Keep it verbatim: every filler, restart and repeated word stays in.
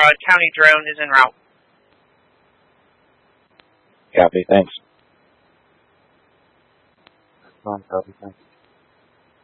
uh, county drone is en route. Copy, thanks. Fine, copy, thanks.